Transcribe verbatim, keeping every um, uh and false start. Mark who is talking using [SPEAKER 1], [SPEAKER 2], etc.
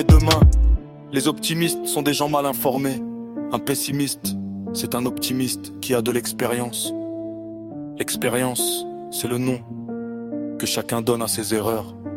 [SPEAKER 1] demain. Les optimistes sont des gens mal informés. Un pessimiste, c'est un optimiste qui a de l'expérience. L'expérience, c'est le nom que chacun donne à ses erreurs.